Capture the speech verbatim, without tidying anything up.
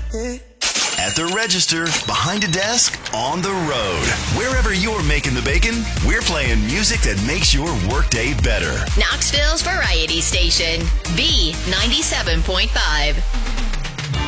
At the register, behind a desk, on the road. Wherever you're making the bacon, we're playing music that makes your workday better. Knoxville's Variety Station, B ninety-seven point five.